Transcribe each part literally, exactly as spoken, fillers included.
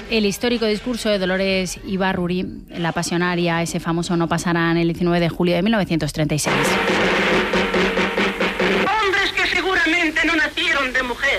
El histórico discurso de Dolores Ibárruri, la pasionaria, ese famoso no pasarán, el diecinueve de julio de mil novecientos treinta y seis. Hombres que seguramente no nacieron de mujer,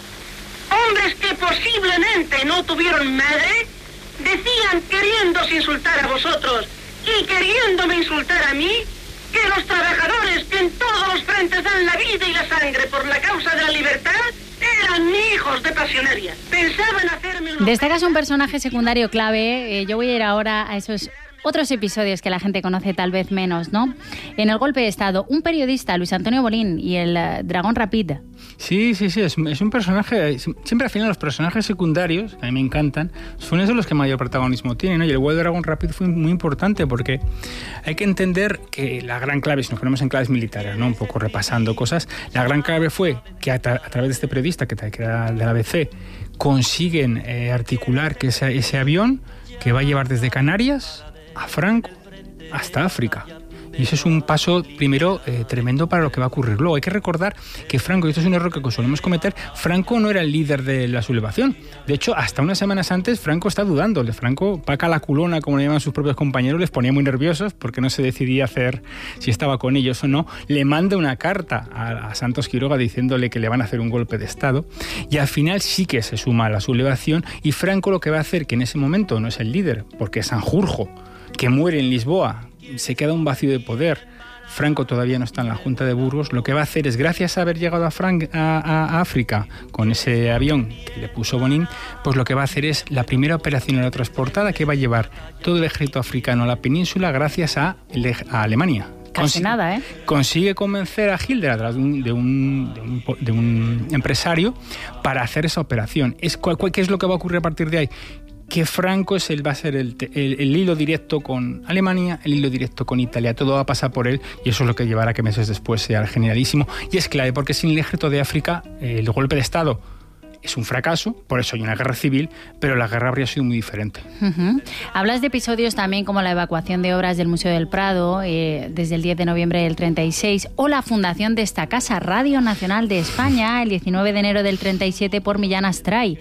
hombres que posiblemente no tuvieron madre, decían queriéndose insultar a vosotros y queriéndome insultar a mí, que los trabajadores que en todos los frentes dan la vida y la sangre por la causa de la libertad eran hijos de pasionaria. Pensaban hacerme... Destacas un personaje secundario clave. Eh, yo voy a ir ahora a esos otros episodios que la gente conoce tal vez menos, ¿no? En el golpe de Estado, un periodista, Luis Antonio Bolín, y el uh, Dragón Rapid. Sí, sí, sí, es, es un personaje... Siempre al final los personajes secundarios, a mí me encantan, son esos los que mayor protagonismo tienen, ¿no? Y el vuelo de Dragón Rapid fue muy importante porque hay que entender que la gran clave, si nos ponemos en claves militares, ¿no? Un poco repasando cosas, la gran clave fue que a, tra- a través de este periodista, que, que era de la A B C, consiguen eh, articular que ese, ese avión que va a llevar desde Canarias a Franco hasta África. Y eso es un paso, primero, eh, tremendo para lo que va a ocurrir luego. Hay que recordar que Franco, y esto es un error que solemos cometer, Franco no era el líder de la sublevación. De hecho, hasta unas semanas antes, Franco está dudando. De Franco, Paca la culona, como le llaman sus propios compañeros, les ponía muy nerviosos porque no se decidía hacer si estaba con ellos o no. Le manda una carta a, a Santos Quiroga diciéndole que le van a hacer un golpe de Estado. Y al final sí que se suma a la sublevación. Y Franco lo que va a hacer, que en ese momento no es el líder, porque es Sanjurjo, que muere en Lisboa, se queda un vacío de poder. Franco todavía no está en la Junta de Burgos. Lo que va a hacer es, gracias a haber llegado a, Fran- a, a, a África con ese avión que le puso Bonín, pues lo que va a hacer es la primera operación aerotransportada que va a llevar todo el ejército africano a la península gracias a, a Alemania. Casi Consi- nada, ¿eh? Consigue convencer a Hitler a través de un, de un, de un, de un empresario para hacer esa operación. Es, ¿Qué es lo que va a ocurrir a partir de ahí? Que Franco es el, va a ser el, el, el hilo directo con Alemania, el hilo directo con Italia, todo va a pasar por él y eso es lo que llevará a que meses después sea el generalísimo. Y es clave porque sin el ejército de África eh, el golpe de Estado es un fracaso, por eso hay una guerra civil, pero la guerra habría sido muy diferente. Uh-huh. Hablas de episodios también como la evacuación de obras del Museo del Prado eh, desde el diez de noviembre del treinta y seis o la fundación de esta casa, Radio Nacional de España, el diecinueve de enero del treinta y siete por Millán Astray.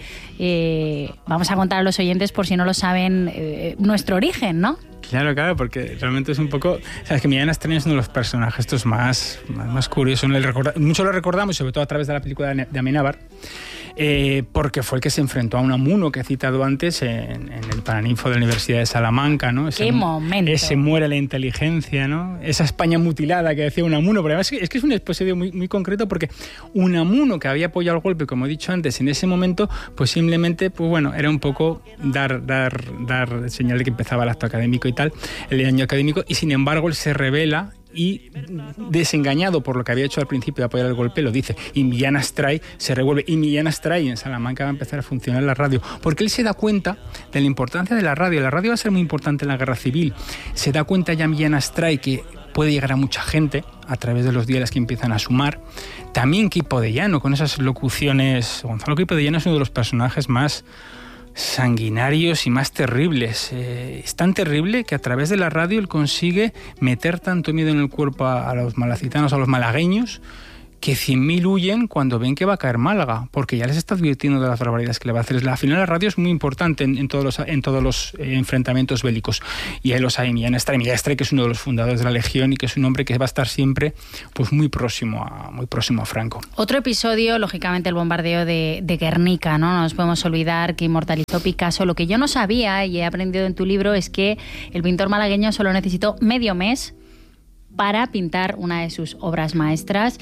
Eh, vamos a contar a los oyentes, por si no lo saben, eh, nuestro origen, ¿no? Claro, claro, porque realmente es un poco... Sabes que Millán Astray es uno de los personajes estos más, más, más curiosos. Muchos lo recordamos, sobre todo a través de la película de Amenábar, eh, porque fue el que se enfrentó a Unamuno, que he citado antes, en, en el Paraninfo de la Universidad de Salamanca, ¿no? Ese, ¡Qué momento! Ese muere la inteligencia, ¿no? Esa España mutilada que decía Unamuno. Pero además es que es un episodio muy, muy concreto porque Unamuno, que había apoyado el golpe, como he dicho antes, en ese momento, pues simplemente, pues bueno, era un poco dar, dar, dar señal de que empezaba el acto académico y tal, el año académico, y sin embargo él se revela y, desengañado por lo que había hecho al principio de apoyar el golpe, lo dice, y Millán Astray se revuelve, y Millán Astray en Salamanca va a empezar a funcionar la radio, porque él se da cuenta de la importancia de la radio. La radio va a ser muy importante en la guerra civil. Se da cuenta ya Millán Astray que puede llegar a mucha gente a través de los diales que empiezan a sumar. También Quipo de Llano, con esas locuciones. Gonzalo Quipo de Llano es uno de los personajes más sanguinarios y más terribles. Eh, es tan terrible que a través de la radio él consigue meter tanto miedo en el cuerpo a, a los malacitanos, a los malagueños, que cien mil huyen cuando ven que va a caer Málaga, porque ya les está advirtiendo de las barbaridades que le va a hacer. Al final la radio es muy importante en, en todos los, en todos los eh, enfrentamientos bélicos. Y ahí los hay. Millán Astray, Millán Astray, que es uno de los fundadores de la Legión y que es un hombre que va a estar siempre pues, muy, próximo a, muy próximo a Franco. Otro episodio, lógicamente, el bombardeo de, de Guernica, ¿no? No nos podemos olvidar que inmortalizó Picasso. Lo que yo no sabía y he aprendido en tu libro es que el pintor malagueño solo necesitó medio mes para pintar una de sus obras maestras.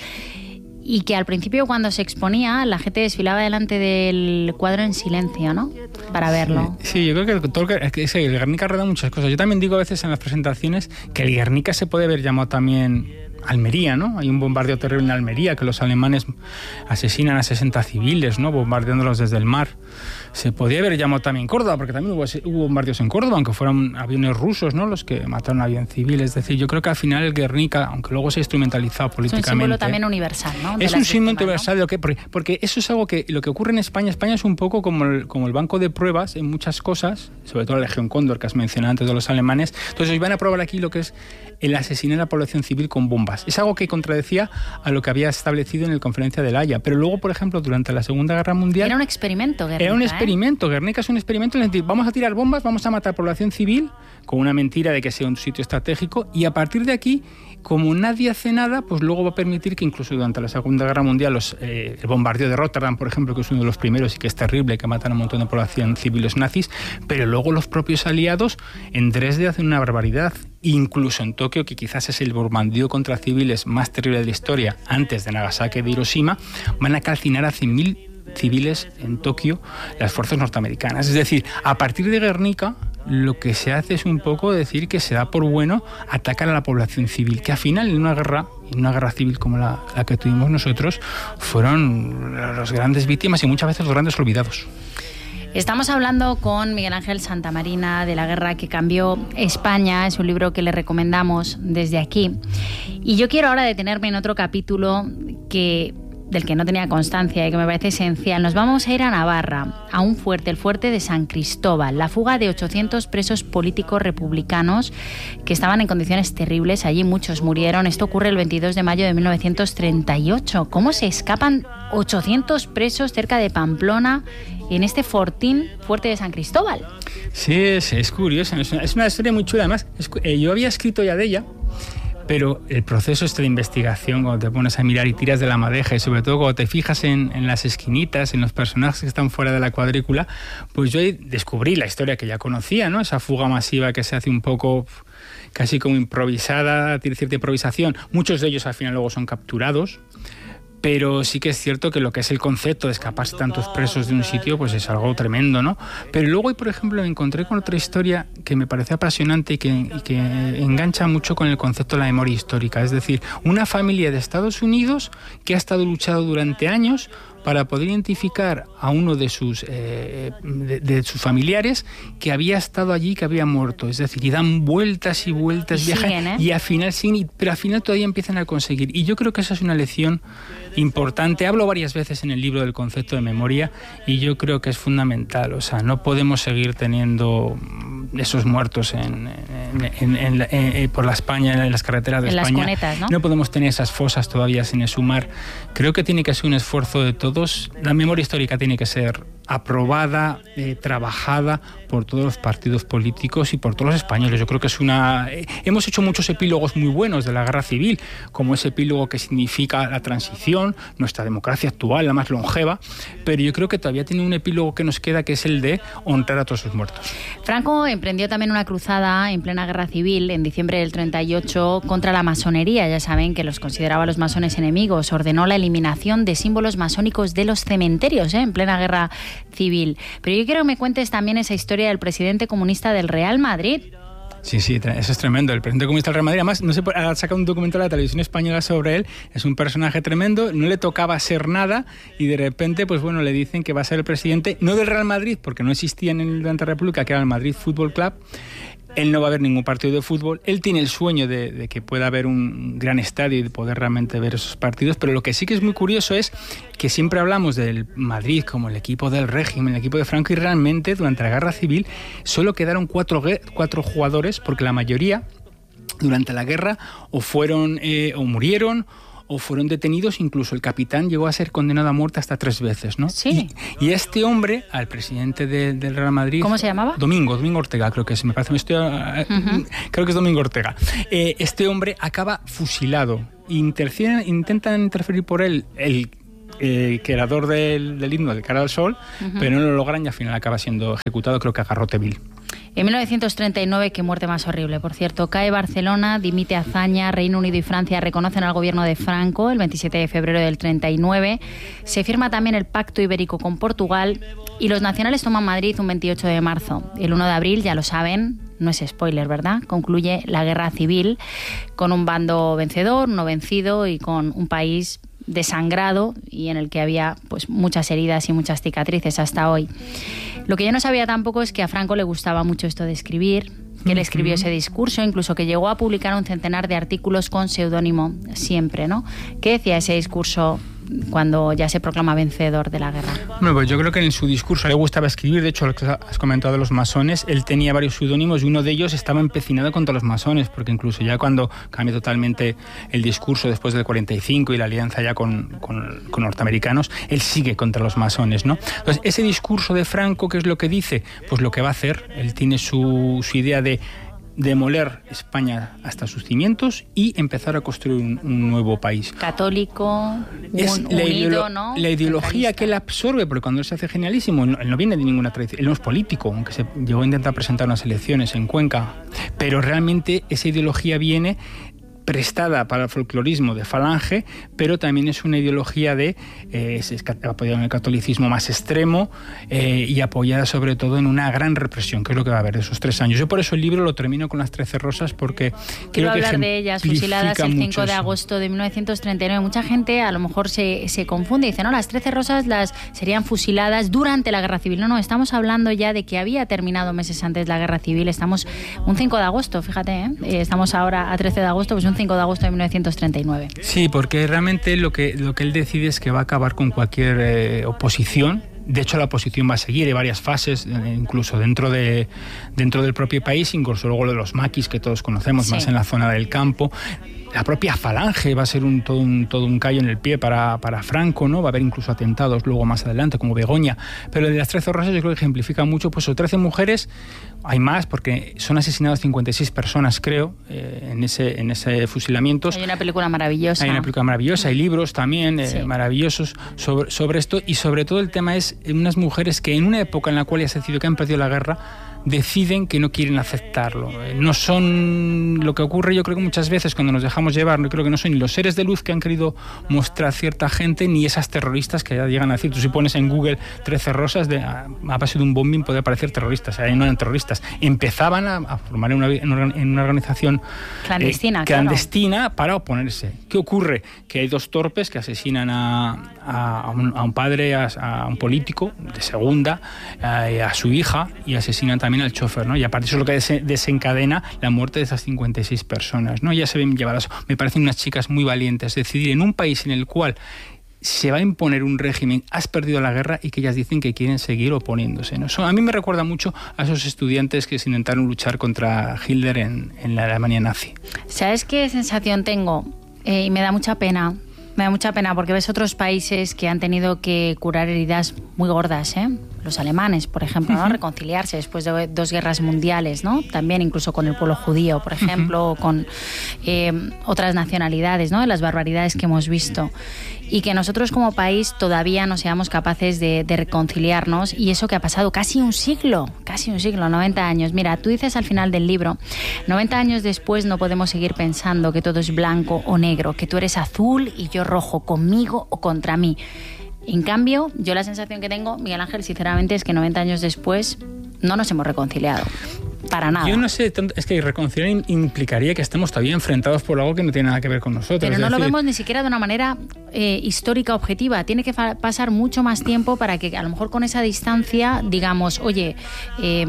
Y que al principio, cuando se exponía, la gente desfilaba delante del cuadro en silencio, ¿no? Para verlo. Sí, sí, yo creo que, todo, que, que el Guernica rueda muchas cosas. Yo también digo a veces en las presentaciones que el Guernica se puede haber llamado también Almería, ¿no? Hay un bombardeo terrible en Almería, que los alemanes asesinan a sesenta civiles, ¿no? Bombardeándolos desde el mar. Se podía haber llamado también Córdoba, porque también hubo, hubo bombardeos en Córdoba, aunque fueron aviones rusos, ¿no? Los que mataron a aviones civiles. Es decir, yo creo que al final el Guernica, aunque luego se ha instrumentalizado políticamente... Es un símbolo también universal, ¿no? Es un símbolo universal, ¿no? porque, porque eso es algo que lo que ocurre en España. España es un poco como el, como el banco de pruebas en muchas cosas, sobre todo la Legión Cóndor, que has mencionado antes de los alemanes. Entonces, hoy van a probar aquí lo que es el asesinar a la población civil con bombas. bombas. Es algo que contradecía a lo que había establecido en la Conferencia de La Haya. Pero luego, por ejemplo, durante la Segunda Guerra Mundial... Era un experimento, Guernica. Era un experimento. ¿eh? Guernica es un experimento en el que vamos a tirar bombas, vamos a matar población civil, con una mentira de que sea un sitio estratégico, y a partir de aquí, como nadie hace nada, pues luego va a permitir que incluso durante la Segunda Guerra Mundial los, eh, el bombardeo de Rotterdam, por ejemplo, que es uno de los primeros y que es terrible, que matan a un montón de población civil los nazis, pero luego los propios aliados en Dresde hacen una barbaridad. Incluso en Tokio, que quizás es el bombardeo contra civiles más terrible de la historia, antes de Nagasaki y de Hiroshima, van a calcinar a cien mil civiles en Tokio las fuerzas norteamericanas. Es decir, a partir de Guernica, lo que se hace es un poco decir que se da por bueno atacar a la población civil, que al final en una guerra, en una guerra civil como la, la que tuvimos nosotros, fueron las grandes víctimas y muchas veces los grandes olvidados. Estamos hablando con Miguel Ángel Santamarina de La guerra que cambió España. Es un libro que le recomendamos desde aquí. Y yo quiero ahora detenerme en otro capítulo que... del que no tenía constancia y que me parece esencial. Nos vamos a ir a Navarra, a un fuerte, el fuerte de San Cristóbal, la fuga de ochocientos presos políticos republicanos que estaban en condiciones terribles. Allí muchos murieron. Esto ocurre el veintidós de mayo de mil novecientos treinta y ocho. ¿Cómo se escapan ochocientos presos cerca de Pamplona en este fortín fuerte de San Cristóbal? Sí, es, es curioso. Es una, es una historia muy chula. Además, es, eh, yo había escrito ya de ella, pero el proceso este de investigación, cuando te pones a mirar y tiras de la madeja, y sobre todo cuando te fijas en, en las esquinitas, en los personajes que están fuera de la cuadrícula, pues yo ahí descubrí la historia que ya conocía, ¿no? Esa fuga masiva que se hace un poco casi como improvisada, tiene cierta improvisación. Muchos de ellos al final luego son capturados. Pero sí que es cierto que lo que es el concepto de escaparse tantos presos de un sitio, pues es algo tremendo, ¿no? Pero luego, por ejemplo, me encontré con otra historia que me parece apasionante y que, y que engancha mucho con el concepto de la memoria histórica. Es decir, una familia de Estados Unidos que ha estado luchando durante años para poder identificar a uno de sus, eh, de, de sus familiares que había estado allí, que había muerto. Es decir, y dan vueltas y vueltas, y viajan, siguen, ¿eh? y al final siguen, pero al final todavía empiezan a conseguir. Y yo creo que esa es una lección importante. Hablo varias veces en el libro del concepto de memoria y yo creo que es fundamental. O sea, no podemos seguir teniendo esos muertos en, en, en, en, en, en, por la España, en las carreteras de en España. Las cunetas, ¿no? No podemos tener esas fosas todavía sin exhumar. Creo que tiene que ser un esfuerzo de todos. La memoria histórica tiene que ser aprobada, eh, trabajada por todos los partidos políticos y por todos los españoles. Yo creo que es una... Eh, hemos hecho muchos epílogos muy buenos de la guerra civil, como ese epílogo que significa la transición, nuestra democracia actual, la más longeva, pero yo creo que todavía tiene un epílogo que nos queda, que es el de honrar a todos sus muertos. Franco emprendió también una cruzada en plena guerra civil en diciembre del treinta y ocho contra la masonería. Ya saben que los consideraba los masones enemigos. Ordenó la eliminación de símbolos masónicos de los cementerios, ¿eh? en plena guerra civil. Pero yo quiero que me cuentes también esa historia del presidente comunista del Real Madrid. Sí, sí, eso es tremendo. El presidente comunista del Real Madrid, además, no sé, ha sacado un documental de la televisión española sobre él. Es un personaje tremendo, no le tocaba ser nada y de repente, pues bueno, le dicen que va a ser el presidente, no del Real Madrid, porque no existía en el durante la República, que era el Madrid Fútbol Club. Él no va a ver ningún partido de fútbol. Él tiene el sueño de, de que pueda haber un gran estadio y de poder realmente ver esos partidos. Pero lo que sí que es muy curioso es que siempre hablamos del Madrid como el equipo del régimen, el equipo de Franco, y realmente durante la guerra civil solo quedaron cuatro, cuatro jugadores, porque la mayoría durante la guerra o fueron eh, o murieron o fueron detenidos. Incluso el capitán llegó a ser condenado a muerte hasta tres veces, ¿no? Sí. Y, y este hombre, al presidente de, del Real Madrid... ¿Cómo se llamaba? Domingo, Domingo Ortega, creo que es. Me parece, me estoy, uh-huh. Creo que es Domingo Ortega. Eh, este hombre acaba fusilado. Intercieren, intentan interferir por él el eh, creador del, del himno de Cara al Sol, uh-huh. pero no lo logran y al final acaba siendo ejecutado, creo que a garrote vil. En mil novecientos treinta y nueve, qué muerte más horrible, por cierto, cae Barcelona, dimite Azaña, Reino Unido y Francia reconocen al gobierno de Franco el veintisiete de febrero del treinta y nueve. Se firma también el Pacto Ibérico con Portugal y los nacionales toman Madrid un veintiocho de marzo. El uno de abril, ya lo saben, no es spoiler, ¿verdad? Concluye la guerra civil con un bando vencedor, no vencido y con un país desangrado y en el que había pues muchas heridas y muchas cicatrices hasta hoy. Lo que yo no sabía tampoco es que a Franco le gustaba mucho esto de escribir, que él escribió ese discurso, incluso que llegó a publicar un centenar de artículos con seudónimo siempre, ¿no? ¿Qué decía ese discurso cuando ya se proclama vencedor de la guerra? Bueno, pues yo creo que en su discurso le gustaba escribir. De hecho, lo que has comentado de los masones, él tenía varios seudónimos y uno de ellos estaba empecinado contra los masones, porque incluso ya cuando cambia totalmente el discurso después del cuarenta y cinco y la alianza ya con, con, con norteamericanos, él sigue contra los masones, ¿no? Entonces, ese discurso de Franco, ¿qué es lo que dice? Pues lo que va a hacer. Él tiene su, su idea de demoler España hasta sus cimientos y empezar a construir un, un nuevo país. Católico, es un, la unido, ¿no? La ideología que él absorbe, porque cuando él se hace genialísimo, él no, él no viene de ninguna tradición, él no es político, aunque se llegó a intentar presentar unas elecciones en Cuenca, pero realmente esa ideología viene prestada para el folclorismo de Falange, pero también es una ideología de eh, es apoyada en el catolicismo más extremo eh, y apoyada sobre todo en una gran represión, que es lo que va a haber de esos tres años. Yo por eso el libro lo termino con las trece rosas, porque quiero creo que hablar de ellas, fusiladas el cinco de agosto de mil novecientos treinta y nueve. Mucha gente a lo mejor se, se confunde y dice, no, las trece rosas las serían fusiladas durante la guerra civil. No, no, estamos hablando ya de que había terminado meses antes la guerra civil. Estamos un cinco de agosto, fíjate, ¿eh? Estamos ahora a trece de agosto, pues un cinco de agosto de mil novecientos treinta y nueve. Sí, porque realmente lo que, lo que él decide es que va a acabar con cualquier eh, oposición. De hecho, la oposición va a seguir en varias fases, incluso dentro de dentro del propio país, incluso luego de los maquis que todos conocemos, sí, más en la zona del campo. La propia Falange va a ser un, todo, un, todo un callo en el pie para, para Franco, ¿no? Va a haber incluso atentados luego más adelante, como Begoña. Pero de las trece rosas yo creo que ejemplifica mucho, pues o trece mujeres, hay más, porque son asesinadas cincuenta y seis personas, creo, eh, en ese en ese fusilamiento. Hay una película maravillosa. Hay una película maravillosa, hay libros también eh, sí. maravillosos sobre, sobre esto, y sobre todo el tema es unas mujeres que en una época en la cual ya se ha decidido que han perdido la guerra, deciden que no quieren aceptarlo. No son lo que ocurre, yo creo que muchas veces cuando nos dejamos llevar, no creo que no son ni los seres de luz que han querido mostrar cierta gente, ni esas terroristas que ya llegan a decir, tú si pones en Google trece rosas, de, a base de un bombing puede aparecer terroristas, ahí no eran terroristas. Empezaban a, a formar en una, en una organización clandestina, eh, clandestina claro. para oponerse. ¿Qué ocurre? Que hay dos torpes que asesinan a, a, un, a un padre, a, a un político de segunda, a, a su hija, y asesinan también al chofer, ¿no? Y aparte eso es lo que desencadena la muerte de esas cincuenta y seis personas, ¿no? Ya se ven llevadas, me parecen unas chicas muy valientes, decidir en un país en el cual se va a imponer un régimen, has perdido la guerra, y que ellas dicen que quieren seguir oponiéndose, ¿no? Eso a mí me recuerda mucho a esos estudiantes que se intentaron luchar contra Hitler en, en la Alemania nazi. ¿Sabes qué sensación tengo? Eh, y me da mucha pena. Me da mucha pena porque ves otros países que han tenido que curar heridas muy gordas, ¿eh? Los alemanes, por ejemplo, ¿no? Reconciliarse después de dos guerras mundiales, ¿no? También incluso con el pueblo judío, por ejemplo, o con eh, otras nacionalidades, ¿no? De las barbaridades que hemos visto. Y que nosotros como país todavía no seamos capaces de, de reconciliarnos, y eso que ha pasado casi un siglo, casi un siglo, noventa años. Mira, tú dices al final del libro, noventa años después no podemos seguir pensando que todo es blanco o negro, que tú eres azul y yo rojo, conmigo o contra mí. En cambio, yo la sensación que tengo, Miguel Ángel, sinceramente, es que noventa años después no nos hemos reconciliado. Para nada. Yo no sé, es que reconciliar implicaría que estemos todavía enfrentados por algo que no tiene nada que ver con nosotros. Pero no es lo decir, vemos ni siquiera de una manera eh, histórica objetiva. Tiene que fa- pasar mucho más tiempo para que a lo mejor con esa distancia digamos, oye, eh,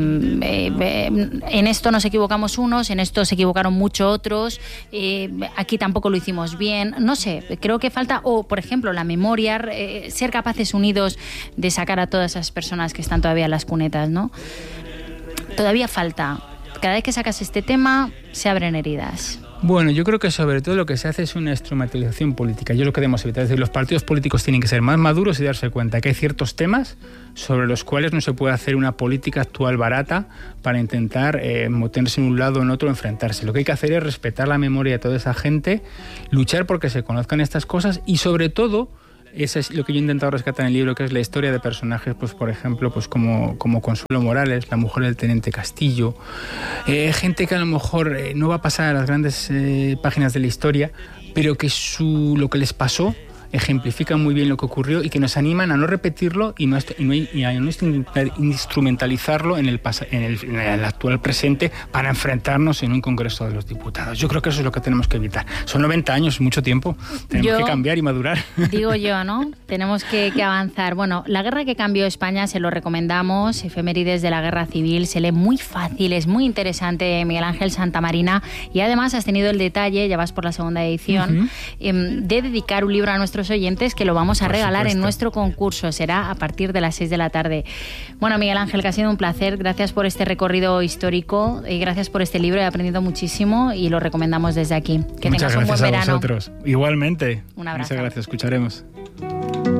eh, en esto nos equivocamos unos, en esto se equivocaron mucho otros, eh, aquí tampoco lo hicimos bien. No sé, creo que falta, o por ejemplo, la memoria, eh, ser capaces unidos de sacar a todas esas personas que están todavía en las cunetas, ¿no? Todavía falta. Cada vez que sacas este tema, se abren heridas. Bueno, yo creo que sobre todo lo que se hace es una instrumentalización política. Yo lo que debemos evitar es decir, los partidos políticos tienen que ser más maduros y darse cuenta que hay ciertos temas sobre los cuales no se puede hacer una política actual barata para intentar eh, meterse en un lado o en otro, enfrentarse. Lo que hay que hacer es respetar la memoria de toda esa gente, luchar porque se conozcan estas cosas y sobre todo, eso es lo que yo he intentado rescatar en el libro, que es la historia de personajes, pues por ejemplo, pues como, como Consuelo Morales, la mujer del teniente Castillo, eh, gente que a lo mejor eh, no va a pasar a las grandes eh, páginas de la historia, pero que su, lo que les pasó ejemplifican muy bien lo que ocurrió y que nos animan a no repetirlo y, no, y, no, y a no instrumentalizarlo en el, en, el, en el actual presente para enfrentarnos en un Congreso de los Diputados. Yo creo que eso es lo que tenemos que evitar. Son noventa años, mucho tiempo. Tenemos yo, que cambiar y madurar. Digo yo, ¿no? Tenemos que, que avanzar. Bueno, La guerra que cambió España se lo recomendamos. Efemérides de la Guerra Civil. Se lee muy fácil, es muy interesante, Miguel Ángel Santamarina. Y además has tenido el detalle, ya vas por la segunda edición, uh-huh. eh, de dedicar un libro a nuestros nuestros oyentes que lo vamos a Por regalar supuesto. en nuestro concurso. Será a partir de las seis de la tarde. Bueno, Miguel Ángel, que ha sido un placer. Gracias por este recorrido histórico y gracias por este libro. He aprendido muchísimo y lo recomendamos desde aquí. Que Muchas tengas un buen gracias a verano. vosotros. Igualmente. Un abrazo. Muchas gracias. Escucharemos.